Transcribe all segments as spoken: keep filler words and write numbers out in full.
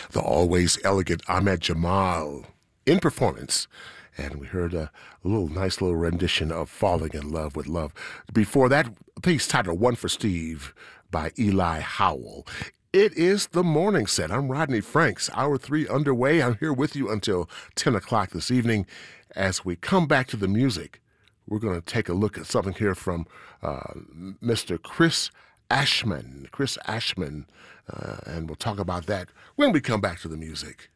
the always elegant Ahmed Jamal in performance. And we heard a, a little nice little rendition of Falling in Love with Love. Before that, a piece titled One for Steve by Eli Howell. It is the morning set. I'm Rodney Franks. Hour three underway. I'm here with you until ten o'clock this evening. As we come back to the music, we're going to take a look at something here from uh, Mister Chris Ashman. Chris Ashman. Uh, and we'll talk about that when we come back to the music.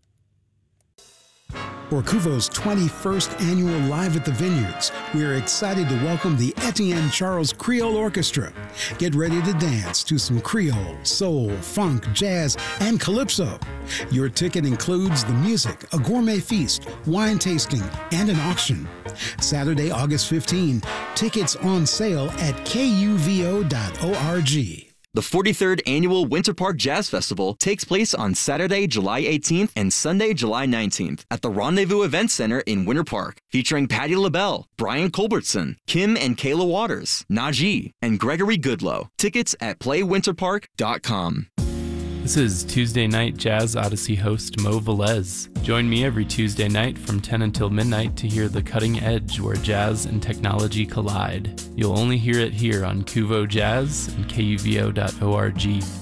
For Kuvo's twenty-first annual Live at the Vineyards, we're excited to welcome the Etienne Charles Creole Orchestra. Get ready to dance to some Creole, soul, funk, jazz, and calypso. Your ticket includes the music, a gourmet feast, wine tasting, and an auction. Saturday, August fifteenth, tickets on sale at kuvo dot org. The forty-third Annual Winter Park Jazz Festival takes place on Saturday, July eighteenth and Sunday, July nineteenth at the Rendezvous Event Center in Winter Park, featuring Patti LaBelle, Brian Culbertson, Kim and Kayla Waters, Najee, and Gregory Goodlow. Tickets at play winter park dot com. This is Tuesday Night Jazz Odyssey host Mo Velez. Join me every Tuesday night from ten until midnight to hear the cutting edge where jazz and technology collide. You'll only hear it here on Kuvo Jazz and kuvo dot org.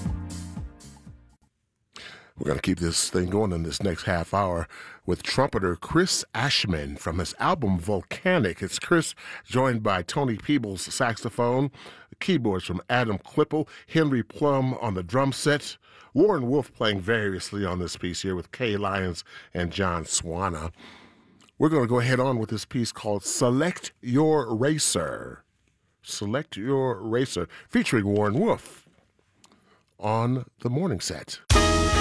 We're going to keep this thing going in this next half hour with trumpeter Chris Ashman from his album Volcanic. It's Chris, joined by Tony Peebles, saxophone, keyboards from Adam Klippel, Henry Plum on the drum set, Warren Wolf playing variously on this piece here with Kay Lyons and John Swana. We're going to go ahead on with this piece called Select Your Racer. Select Your Racer, featuring Warren Wolf on the morning set.